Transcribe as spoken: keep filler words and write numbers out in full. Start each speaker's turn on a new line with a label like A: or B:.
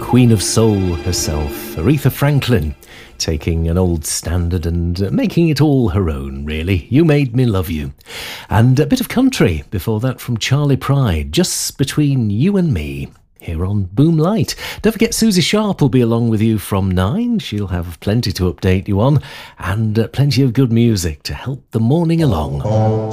A: Queen of Soul herself, Aretha Franklin, taking an old standard and uh, making it all her own, really. You Made Me Love You. And a bit of country before that from Charlie Pride, Just Between You and Me, here on Boom Light. Don't forget, Susie Sharp will be along with you from nine. She'll have plenty to update you on, and uh, plenty of good music to help the morning along.